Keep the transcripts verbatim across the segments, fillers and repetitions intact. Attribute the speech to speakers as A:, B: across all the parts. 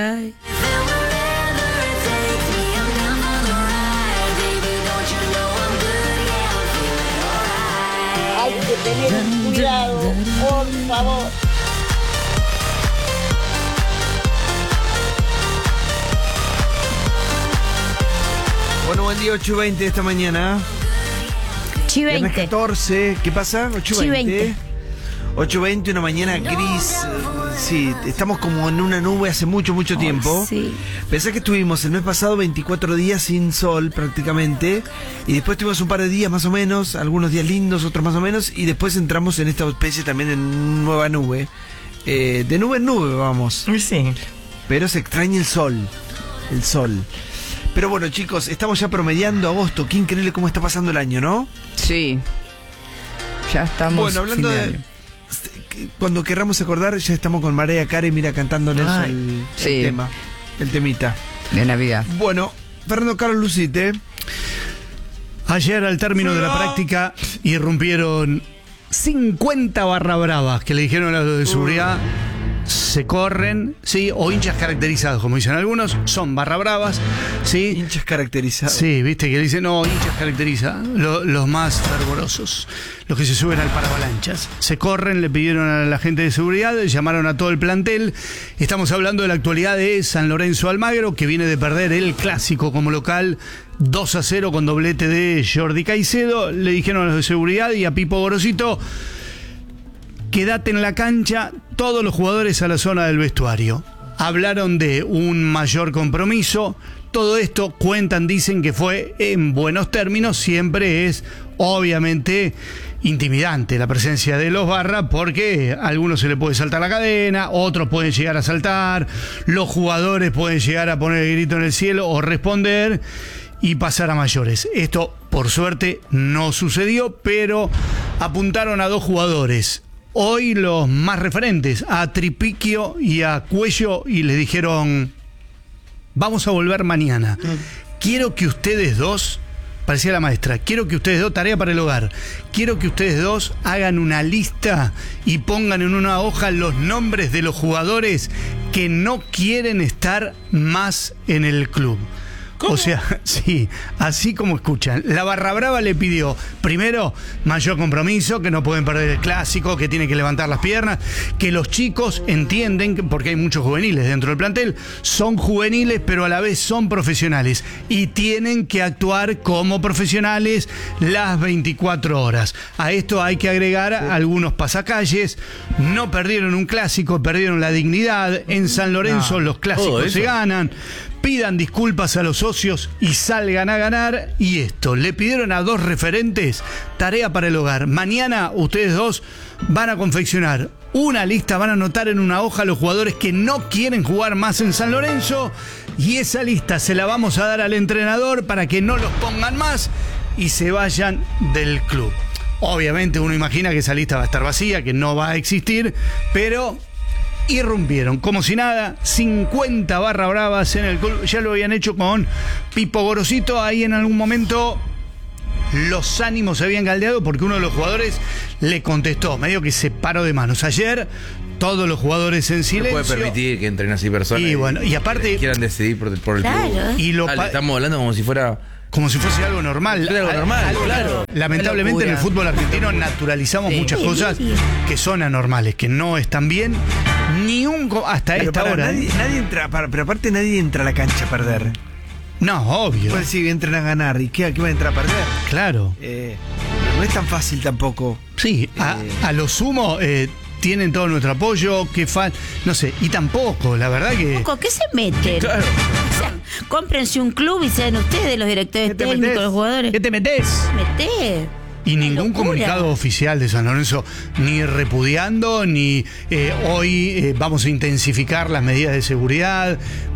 A: Ay.
B: Hay que tener cuidado, por favor.
C: Bueno, buen día, ocho y veinte de esta mañana.
A: Chi
C: Viernes
A: veinte.
C: catorce, ¿qué pasa? ocho y veinte.
A: Chi
C: ocho y veinte, una mañana gris. Sí, estamos como en una nube hace mucho, mucho tiempo.
A: Oh, sí.
C: Pensé que estuvimos el mes pasado veinticuatro días sin sol prácticamente. Y después tuvimos un par de días más o menos, algunos días lindos, otros más o menos. Y después entramos en esta especie también de nueva nube. Eh, de nube en nube, vamos.
D: Sí.
C: Pero se extraña el sol. El sol. Pero bueno, chicos, estamos ya promediando agosto. Qué increíble cómo está pasando el año, ¿no?
D: Sí. Ya estamos.
C: Bueno, hablando
D: fin
C: de...
D: año.
C: Cuando querramos acordar, ya estamos con Marea Care, mira, cantándoles
D: Ay,
C: el,
D: sí.
C: el tema, el temita.
D: De Navidad.
C: Bueno, Fernando Carlos Lucite.
E: Ayer, al término de la práctica, irrumpieron cincuenta barra bravas que le dijeron a los de seguridad. Se corren, ¿sí? O hinchas caracterizados, como dicen algunos, son barra bravas, ¿sí?
C: Hinchas caracterizados.
E: Sí, viste que dicen, no, hinchas caracteriza, lo- los más fervorosos, los que se suben al paravalanchas. Se corren, le pidieron a la gente de seguridad, llamaron a todo el plantel. Estamos hablando de la actualidad de San Lorenzo Almagro, que viene de perder el clásico como local dos a cero con doblete de Jordi Caicedo. Le dijeron a los de seguridad y a Pipo Gorosito: quédate en la cancha, todos los jugadores a la zona del vestuario. Hablaron de un mayor compromiso. Todo esto cuentan, dicen que fue en buenos términos. Siempre es, obviamente, intimidante la presencia de los barra, porque a algunos se le puede saltar la cadena, otros pueden llegar a saltar, los jugadores pueden llegar a poner el grito en el cielo o responder y pasar a mayores. Esto, por suerte, no sucedió, pero apuntaron a dos jugadores. Hoy los más referentes, a Tripiquio y a Cuello, y les dijeron: vamos a volver mañana. Quiero que ustedes dos, parecía la maestra, quiero que ustedes dos, tarea para el hogar, quiero que ustedes dos hagan una lista y pongan en una hoja los nombres de los jugadores que no quieren estar más en el club. ¿Cómo? O sea, sí, así como escuchan. La barra brava le pidió, primero, mayor compromiso, que no pueden perder el clásico, que tienen que levantar las piernas, que los chicos entienden, que- porque hay muchos juveniles dentro del plantel, son juveniles pero a la vez son profesionales y tienen que actuar como profesionales las veinticuatro horas. A esto hay que agregar algunos pasacalles. No perdieron un clásico, perdieron la dignidad. En San Lorenzo los clásicos se ganan. Pidan disculpas a los socios y salgan a ganar. Y esto, le pidieron a dos referentes, tarea para el hogar. Mañana ustedes dos van a confeccionar una lista, van a anotar en una hoja los jugadores que no quieren jugar más en San Lorenzo. Y esa lista se la vamos a dar al entrenador para que no los pongan más y se vayan del club. Obviamente uno imagina que esa lista va a estar vacía, que no va a existir, pero... irrumpieron, como si nada, cincuenta barra bravas en el club. Ya lo habían hecho con Pipo Gorosito. Ahí en algún momento los ánimos se habían caldeado porque uno de los jugadores le contestó, medio que se paró de manos. Ayer todos los jugadores en
F: No
E: silencio.
F: puede permitir que entren así personas
E: Y bueno, y aparte-
F: que quieran decidir por, por el
A: Claro.
F: club.
E: Y lo
F: Dale,
E: pa-
F: estamos hablando como si fuera...
E: como si fuese algo normal.
F: Algo
E: Al-
F: normal,
E: algo-
F: claro.
E: Lamentablemente en el
D: Qué locura.
E: fútbol argentino naturalizamos
D: Sí.
E: muchas
A: Sí,
E: cosas
A: sí.
E: que son anormales, que no están bien. Ni un go- hasta
C: Pero,
E: esta
C: para,
E: hora.
C: nadie, nadie entra, para- pero aparte nadie entra a la cancha a perder.
E: No, obvio.
C: Puede decir que entran a ganar. ¿Y qué, qué van a entrar a perder?
E: Claro.
C: Eh, no es tan fácil tampoco.
E: Sí, a,
C: Eh.
E: a lo sumo eh, tienen todo nuestro apoyo, que fan, no sé, y tampoco, la verdad que...
A: ¿Con qué se meten?
F: Claro.
A: O sea, cómprense un club y sean ustedes los directores
C: ¿Qué te
A: técnicos,
C: metés?
A: los jugadores.
E: ¿Qué te metés?
A: Meté.
E: Y
A: Una
E: ningún
A: locura.
E: comunicado oficial de San Lorenzo, ni repudiando, ni eh, hoy eh, vamos a intensificar las medidas de seguridad.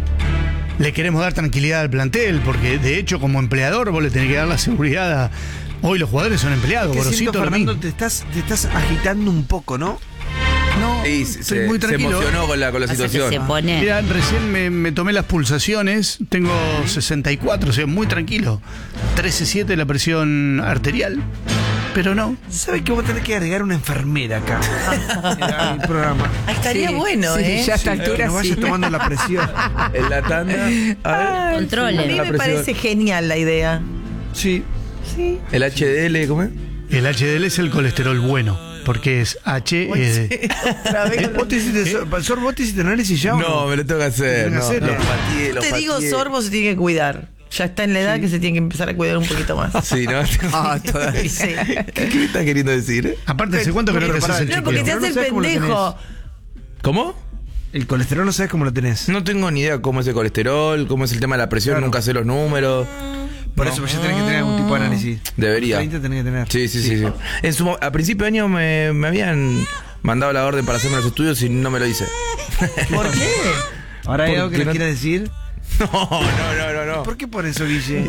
E: Le queremos dar tranquilidad al plantel, porque de hecho como empleador vos le tenés que dar la seguridad a... Hoy los jugadores son empleados,
C: Que
E: Gorosito
C: siento,
E: lo
C: Fernando,
E: mismo.
C: te estás, te estás agitando un poco, ¿no?
E: No,
F: Sí,
E: estoy
F: se,
E: muy
F: se
E: tranquilo.
F: emocionó con la, con la
A: Pasa que
F: situación.
A: se pone.
E: Mira, recién me, me tomé las pulsaciones, tengo sesenta y cuatro, o sea, muy tranquilo. trece siete la presión arterial. pero no.
C: ¿Sabes que vos tenés que agregar una enfermera acá al programa?
G: Ah, estaría
D: Sí,
G: bueno,
D: sí,
G: ¿eh?
D: ya a esta
C: Que
D: altura
C: nos vayas
D: sí.
C: tomando la presión.
F: En la tanda. A ver.
A: Controle.
G: A mí
F: La
G: me
F: presión.
G: parece genial la idea.
C: Sí.
G: Sí.
F: El H D L, ¿cómo es?
E: El H D L es el colesterol bueno, porque es H. eh,
G: Otra vez con-
C: ¿Vos te hiciste, Sor, Sor, vos te hiciste análisis ya o no?
F: No, me lo tengo que hacer.
C: Tengo
F: No,
C: que hacer,
F: los
C: eh.
F: pateé, los
G: Te digo,
F: pateé.
G: Sorbo se tiene que cuidar. Ya está en la edad que se tiene que empezar a cuidar un poquito más.
F: Sí, ¿no?
D: Ah, todavía.
G: Sí.
F: ¿Qué, qué me estás queriendo decir? eh?
E: aparte, ¿hace cuánto que no
C: Pero
E: te
C: pará,
E: haces el
G: No,
E: chequeo?
G: porque te
C: Pero
G: hace
C: no
G: el
C: sabes cómo lo
G: pendejo.
F: ¿Cómo?
C: El colesterol no sabes cómo lo tenés.
F: No tengo ni idea cómo es el colesterol, cómo es el tema de la presión,
C: Claro.
F: nunca sé los números.
C: Por
F: No.
C: eso pues ya tenés que tener algún tipo de análisis.
F: Debería.
C: treinta tenés que tener.
F: Sí, sí, sí. sí. En su, mo- a principio de año me, me habían mandado la orden para hacerme los estudios y no me lo hice.
G: ¿Por qué?
C: Ahora hay
F: ¿Por
C: algo que
F: qué
C: le
F: no?
C: quieras decir.
F: No, no, no, no, no.
C: ¿Por qué por eso, Guille?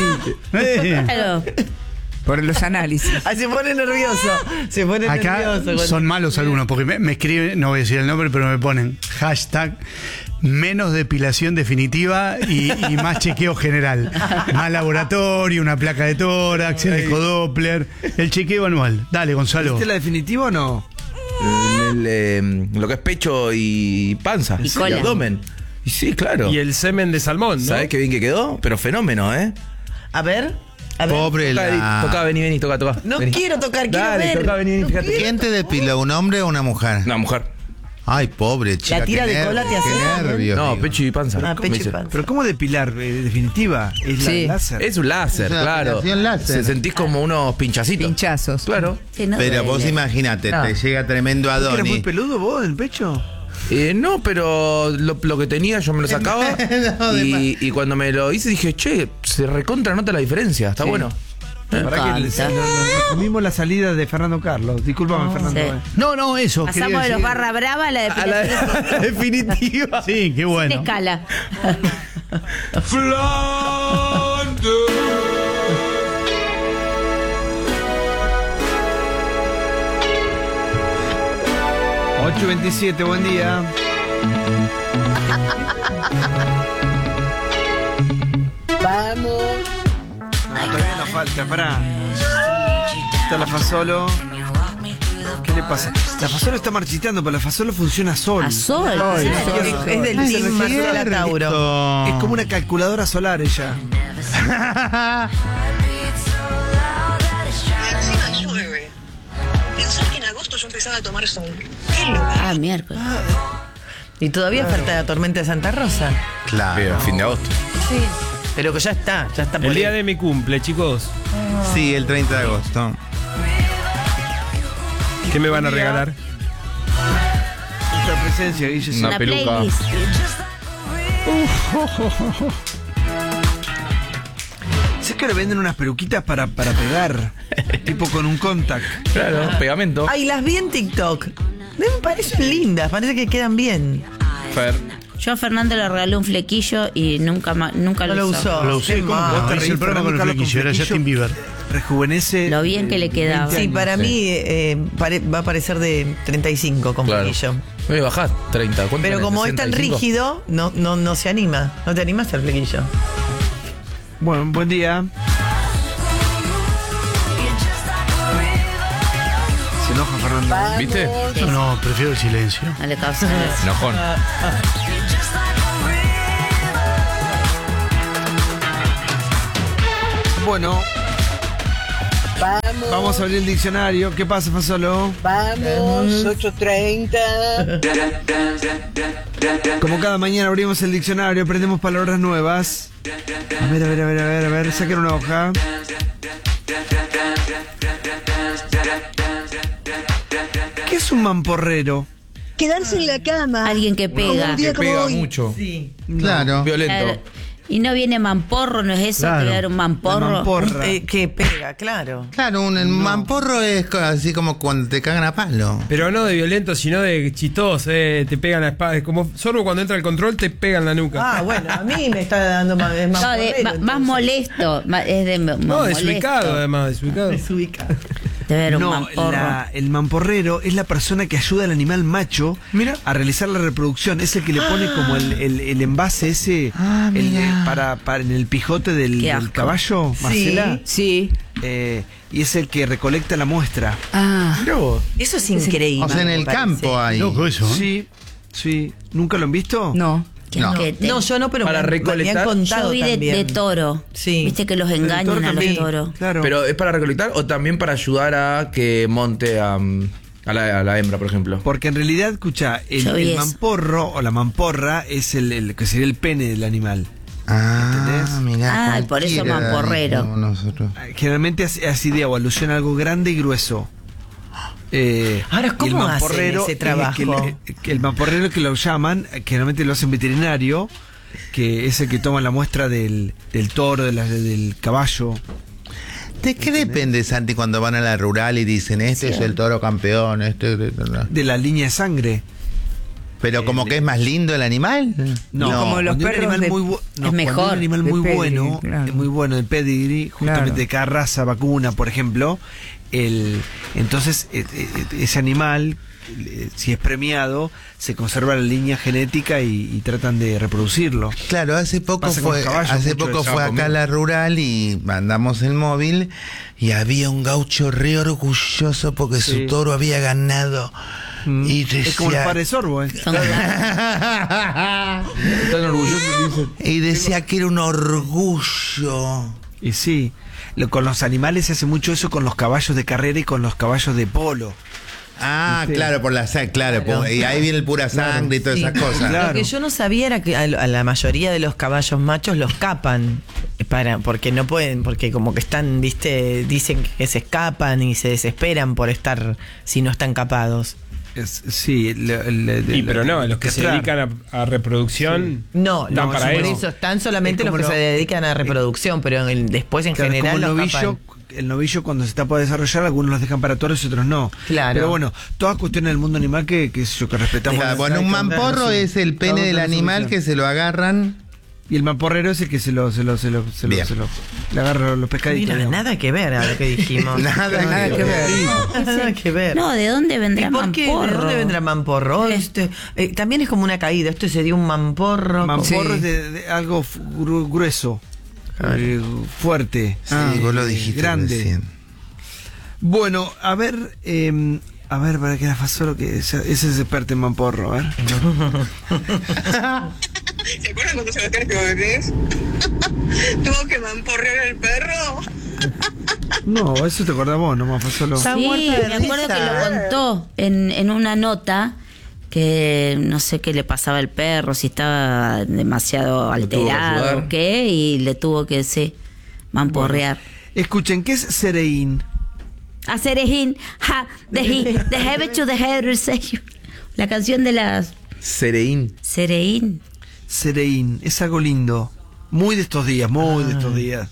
E: Eh,
A: Claro.
D: Por los análisis.
G: Ah, se pone nervioso. Se pone
E: Acá
G: nervioso. cuando-
E: son malos algunos, porque me, me escriben, no voy a decir el nombre, pero me ponen hashtag menos depilación definitiva y, y más chequeo general. Más laboratorio, una placa de tórax, el ecodoppler, el chequeo anual. Dale, Gonzalo.
C: ¿Viste la definitiva o no?
F: El- el, eh, lo que es pecho y panza.
A: Y cola.
F: abdomen. Y sí, claro.
H: Y el semen de salmón, ¿no?
F: ¿Sabés qué bien que quedó? Pero fenómeno, ¿eh?
G: A ver. A ver.
I: Pobre
F: Toca,
I: la...
F: toca, vení, vení, toca, toca.
G: No
F: Vení.
G: quiero tocar, quiero
F: Dale,
G: ver.
F: toca, vení, vení,
G: No
F: fíjate.
G: quiero.
I: ¿Quién te depila, un hombre o una mujer?
F: Una mujer.
I: Ay, pobre chica.
G: La tira
I: qué
G: de
I: ner-
G: cola te
I: qué
G: hace-
I: nervios.
F: No,
I: digo.
F: pecho y panza.
G: Ah,
F: Me
G: pecho y
F: dice.
G: panza.
C: Pero ¿cómo depilar? Eh, definitiva. Es la
D: Sí.
C: láser.
F: Es un láser,
I: Es una
F: claro.
I: depilación láser.
F: Se sentís como unos pinchacitos.
D: Pinchazos.
F: Claro.
A: Sí, no
I: Pero vos
A: duele.
I: imagínate,
F: No.
I: te llega tremendo
C: ¿Vos que eres muy
I: Adonis.
C: peludo vos en el pecho?
F: Eh, no, pero lo, lo que tenía yo me lo sacaba.
I: No, de
F: y, y cuando me lo hice dije, che, se recontra nota la diferencia. Está bueno.
A: Me
C: Para que le-
A: encanta.
C: nos- nos comimos la salida de Fernando Carlos. Discúlpame, Fernando.
A: sí.
C: eh.
E: No, no, eso.
A: Pasamos
E: quería
A: de los
E: decir.
A: barra brava a la
F: A la,
A: depilación
F: a la definitiva.
E: Sí, qué
A: de
E: bueno.
A: escala.
C: ocho veintisiete, buen día.
B: Vamos.
C: No, todavía nos falta, pará. Está la Fasolo. ¿Qué le pasa? La Fasolo está marchiteando, pero la Fasolo funciona a sol.
A: A sol.
G: Es,
A: claro.
G: es del
C: Ay,
G: team
C: sí,
G: Marcela Tauro.
I: Esto-
C: Es como una calculadora solar ella.
J: Encima llueve. Pensar que en agosto yo empezaba a tomar sol. Qué loca.
A: Ah, miércoles.
G: Y todavía falta la tormenta de Santa Rosa.
I: Claro.
F: Bien, fin de agosto.
G: Sí. Pero que ya está, ya está por
H: El día
G: ahí.
H: de mi cumple, chicos.
I: Sí, el treinta de agosto.
H: ¿Qué me van a regalar?
C: Nuestra presencia, Guille. sí.
F: Una
A: Una
F: peluca.
A: playlist.
C: ¿Sabes que ahora venden unas peluquitas para, para pegar? Tipo con un contact.
F: Claro, pegamento.
G: Ay, las vi en TikTok. Me parecen lindas, parece que quedan bien.
F: Fer.
A: Yo a Fernando le regalé un flequillo y nunca ma- nunca
G: No
A: lo
G: lo
A: usó.
G: usó.
E: Lo usé
G: Qué
E: como
G: mal.
E: vos te
C: reís,
E: hice el programa con el
C: Fernando Carlos
E: flequillo, era
C: con
E: Justin Bieber.
C: Rejuvenece.
A: Lo bien que le quedaba.
G: Sí, para mí eh, pare- va a parecer de treinta y cinco con
F: Claro.
G: flequillo.
F: Me bajás treinta. ¿Cuánto
G: Pero
F: tenés?
G: como es tan
F: ¿sesenta y cinco?
G: rígido, no, no, no se anima. No te animas al flequillo.
C: Bueno, buen día. Se enoja Fernando.
F: ¿Viste?
E: No, no, prefiero el silencio.
A: No le causa gracia.
F: Enojón.
C: Bueno,
B: Vamos.
C: vamos a abrir el diccionario. ¿Qué pasa, Fasolo?
B: Vamos. ocho treinta.
C: Como cada mañana abrimos el diccionario, aprendemos palabras nuevas. A ver, a ver, a ver, a ver, a ver, saquen una hoja. ¿Qué es un mamporrero?
J: Quedarse en la cama.
A: Alguien que pega.
J: Un día
F: Que
J: como
F: pega
J: hoy.
F: mucho.
G: Sí.
I: Claro.
F: Violento.
A: Claro. Y no viene mamporro, ¿no es eso?
E: Claro.
A: Te voy a dar un mamporro.
C: La mamporra.
G: Eh, que pega, claro.
I: Claro, un el mamporro es co- así como cuando te cagan a palo.
H: Pero no de violento, sino de chistoso. Eh, te pegan la espada. Como Sorbo cuando entra al control te pegan la nuca.
G: Ah, bueno, a mí me está dando más, es más,
A: No, de-
G: porrero,
A: ma- más
G: entonces.
A: molesto. ma- Es de mo-
H: no,
A: molesto.
H: desubicado además, desubicado.
G: Desubicado.
A: Te voy a dar un
C: No,
A: mamporro.
C: la- el mamporrero es la persona que ayuda al animal macho a realizar la reproducción. Es el que le pone como el, el- el envase ese
I: Ah,
C: el-
I: mira.
C: para, para en el pijote del,
A: Qué
C: del
A: asco.
C: caballo, Marcela.
D: Sí.
C: eh, y es el que recolecta la muestra.
D: Ah,
F: Mirá vos.
G: Eso es increíble.
I: O sea, en
G: me
I: el
G: parece.
I: campo hay.
E: Loco eso, ¿eh?
C: Sí, sí. ¿Nunca lo han visto?
D: no.
I: No.
A: Que te-
G: No, yo no, pero
F: Para
G: me, me
F: recolectar,
G: han contado
A: yo vi de,
G: también.
A: de toro.
G: Sí.
A: Viste que los
C: El
A: engañan
C: toro
A: a los
C: también,
A: toros.
C: Claro.
F: Pero ¿es para recolectar o también para ayudar a que monte a, a, la, a la hembra, por ejemplo?
C: Porque en realidad, escucha, el,
A: Yo vi
C: el
A: eso.
C: mamporro o la mamporra es el, el que sería el pene del animal.
I: Ah,
C: ¿Entendés?
I: mirá.
A: Ah, por eso
I: cualquiera,
A: mamporrero.
I: dijimos nosotros.
C: Generalmente hace, hace idea o alusión a algo grande y grueso. Eh,
G: Ahora,
C: y el
G: ¿cómo hacen
C: mamporrero
G: ese
C: es
G: trabajo?
C: que el, que el mamporrero que lo llaman, generalmente lo hacen veterinario, que es el que toma la muestra del, del toro, de la- del caballo.
I: ¿De qué depende, Santi, cuando van a la rural y dicen, este es el toro campeón, este...
C: De la línea de sangre.
I: Pero como que es más lindo el animal?
C: No,
D: como los
C: cuando un
D: perros
C: animal
D: de-
C: muy bu- no,
A: es mejor.
C: cuando un animal
D: De
C: muy
D: pedigree,
C: bueno,
D: claro.
C: es muy bueno, de pedigree, justamente
D: Claro.
C: de cada raza vacuna, por ejemplo, el entonces eh, eh, ese animal, eh, si es premiado, se conserva la línea genética y, y tratan de reproducirlo.
I: Claro, hace poco
C: Pasa con
I: fue,
C: los caballos,
I: hace
C: mucho
I: poco
C: de
I: fue
C: sapo,
I: acá a
C: mira.
I: la rural y mandamos el móvil y había un gaucho re orgulloso porque
C: Sí.
I: su toro había ganado. Y decía,
C: Es como el padre sorbo, ¿eh?
A: Son
F: Están orgullosos, dicen.
I: y decía que era un orgullo.
C: Y sí, lo- con los animales se hace mucho eso con los caballos de carrera y con los caballos de polo.
I: Ah,
C: ¿Viste?
I: claro, por la sangre, claro, por- y ahí viene el pura sangre y todas
G: Sí.
I: esas cosas.
C: Claro.
G: Lo que yo no sabía era que a, lo- a la mayoría de los caballos machos los capan para porque no pueden, porque como que están, viste, dicen que se escapan y se desesperan por estar si no están capados.
C: Es- sí, le- le-
H: Y
C: le-
H: pero no, los que se
C: castrar.
H: dedican a, a reproducción.
G: No,
H: Dan
G: no,
H: para
G: por
H: eso.
G: eso están solamente
C: Es
G: los
C: como
G: que
C: lo-
G: se dedican a reproducción, pero en el- después en
C: Claro, es
G: general
C: como el
G: los
C: novillo,
G: capan.
C: el novillo cuando se está por desarrollar, algunos los dejan para toros y otros no.
G: Claro.
C: Pero bueno, todas cuestiones del mundo animal que, que, yo, que respetamos.
I: Claro, bueno, un mamporro es el pene del animal que se lo agarran.
C: Y el mamporrero es el que se lo, se lo, se lo, se lo,
I: Bien.
C: se lo- le agarra los pescaditos.
G: Mira,
C: digamos.
G: nada que ver a lo que dijimos.
I: Nada,
D: Nada que ver.
G: Nada que ver.
A: No, ¿de dónde vendrá
G: ¿Y por qué?
A: mamporro?
G: ¿De dónde vendrá mamporro? Este, eh, también es como una caída. Esto sería un mamporro.
C: Mamporro
D: Sí.
C: es de, de algo fu- gru- grueso,
G: Claro.
C: eh, fuerte,
I: Sí,
C: ah,
I: vos lo
C: eh,
I: dijiste
C: grande.
I: recién.
C: Bueno, a ver, eh, a ver, para que la Fasolo, que ese ese es experto en mamporro, a ver.
J: ¿Se acuerdan cuando Sebastián Bebés tuvo que mamporrear el perro?
C: No, eso te acordás vos, no, Fasolo.
G: Está
A: Sí,
G: muerta de
A: me acuerdo
G: risa.
A: que lo contó en, en una nota que no sé qué le pasaba al perro, si estaba demasiado
F: Lo tuvo que
A: alterado
F: ayudar.
A: o qué, y le tuvo que sí, mamporrear.
C: Escuchen, ¿qué es Sereín?
A: A Cerejín, ja, de he, de heaven to the header, say you. La canción de las
F: Sereín.
A: Cereín.
C: Sereín, es algo lindo. Muy de estos días, muy de estos días.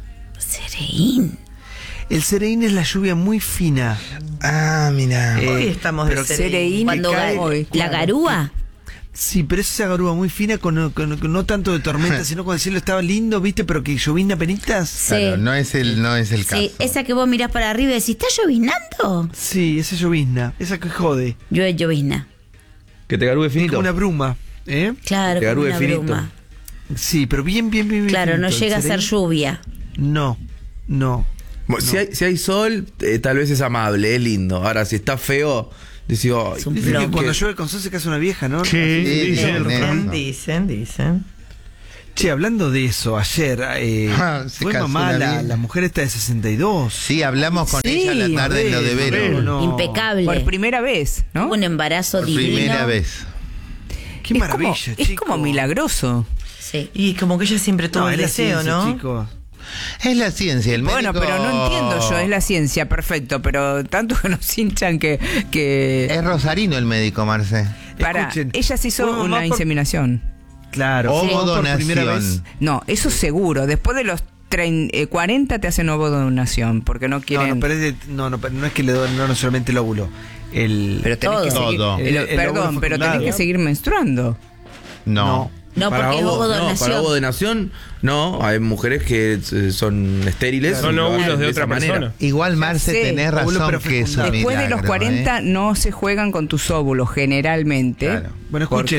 A: Cereín.
C: El Sereín es la lluvia muy fina.
I: Ah, mira.
C: Eh,
G: Hoy estamos de
C: pero
G: Cereín.
D: Sereín
A: Cuando
D: cae
A: ga-
D: hoy,
A: la
D: claro.
A: garúa.
C: Sí, pero es esa garúa muy fina, con, con- con no tanto de tormenta, sino cuando el cielo estaba lindo, ¿viste? Pero que llovina penitas.
A: Sí.
I: Claro, no es el, no es el caso.
A: Sí, esa que vos mirás para arriba y decís, ¿está llovinando?
C: Sí, esa llovizna, esa que jode.
A: Yo es llovizna.
F: Que te garúe
C: Es
F: finito.
C: como una bruma, ¿eh?
A: Claro,
F: Que
A: como
F: garúe
A: una
F: finito.
A: bruma.
C: Sí, pero bien, bien, bien, bien.
A: Claro, no
C: finito.
A: llega a
C: ¿El
A: ser
C: Sereín?
A: lluvia.
C: No, no.
F: Bueno, Si, hay, si hay sol, eh, tal vez es amable, es lindo. Ahora, si está feo, decís, "Ay,
A: Es un
C: Dicen que
A: Pero
C: cuando
F: que-
C: llueve con sol se casa una vieja, ¿no?
E: Sí,
I: Sí,
E: dice el
I: sí,
E: refrán.
I: sí.
G: Dicen, dicen.
C: Che, hablando de eso, ayer eh,
I: Ah, se
C: fue
I: casó
C: mamá
I: una
C: la,
I: vieja.
C: la mujer esta de sesenta y dos.
I: Sí, hablamos con
D: Sí,
I: ella la tarde en lo de Vero.
C: No.
A: Impecable.
D: Por primera vez, ¿no?
A: Un embarazo
I: Por
A: divino.
I: primera vez.
C: Qué
D: es
C: maravilla,
D: como, es
C: chico.
D: como milagroso.
A: Sí.
G: Y como que ella siempre tuvo
C: No,
G: el
C: es la
G: deseo,
C: ciencia,
G: ¿no?
C: chicos.
I: Es la ciencia, el
D: Bueno,
I: médico...
D: pero no entiendo yo, es la ciencia, perfecto, pero tanto que nos hinchan que, que
I: Es Rosarino el médico, Marce.
D: para
C: Escuchen,
D: ella se hizo
C: fue mamá
D: una
C: por-
D: inseminación.
C: Claro.
I: Ovo
C: fue por primera
I: donación.
C: vez.
D: No, eso seguro, después de los trein- eh, cuarenta te hacen ovo donación, porque no
C: No,
D: quieren...
C: no, pero es de- no, no, pero no es que le donen no, no solamente el óvulo. El,
D: Pero tenés
A: Todo.
D: que seguir,
I: Todo.
D: el-
C: El- el
D: perdón,
C: óvulo
D: pero tenés
C: fecundado.
D: que seguir menstruando.
I: No.
A: No,
F: para
A: porque es ovo
F: no,
A: donación.
F: para ovo donación, no. Hay mujeres que eh, son estériles.
H: Son
F: y lo
H: óvulos
F: hacen
H: de
F: esa
H: otra
F: manera.
H: persona.
I: Igual, Marce,
D: sé.
I: tenés
C: Óvulo,
I: razón
C: pero
I: que es un
C: fecundado.
D: Después de los
I: milagro,
D: cuarenta
I: ¿eh?
D: no se juegan con tus óvulos, generalmente.
I: Claro.
C: Bueno, escuchen,
D: porque-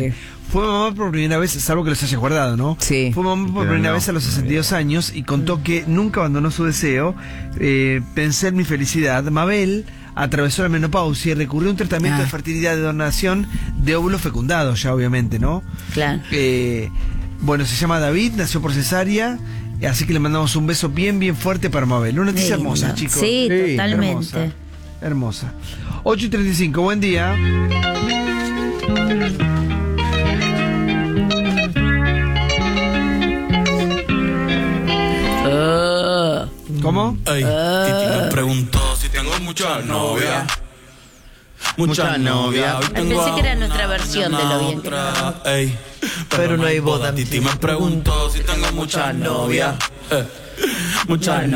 C: Fue mamá por primera vez, salvo que los haya guardado, ¿no?
D: Sí.
C: Fue mamá por
I: Pero
C: primera
I: no,
C: vez a los sesenta y dos años y contó que nunca abandonó su deseo. Eh, pensé en mi felicidad. Mabel atravesó la menopausia y recurrió a un tratamiento
D: Ah.
C: de fertilidad de donación de óvulos fecundados, ya obviamente, ¿no?
A: Claro.
C: Eh, bueno, se llama David, nació por cesárea, así que le mandamos un beso bien, bien fuerte para Mabel. Una noticia
A: Lindo.
C: hermosa, chicos.
A: Sí,
C: Hermosa,
A: totalmente.
C: hermosa. ocho y treinta y cinco, buen día.
A: Ah.
C: ¿Cómo?
K: Ey, Titi me preguntó si tengo muchas novias. Muchas novias. Hoy
A: Pensé
K: tengo
A: que era
K: a
A: nuestra
K: una,
A: versión de
K: mañana
A: lo bien que
K: otra. Ey,
G: Pero no hay boda.
K: Titi me preguntó si tengo muchas novias. Eh, muchas